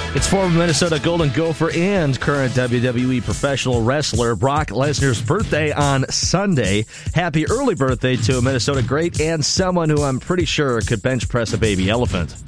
It's former Minnesota Golden Gopher and current WWE professional wrestler Brock Lesnar's birthday on Sunday. Happy early birthday to a Minnesota great and someone who I'm pretty sure could bench press a baby elephant.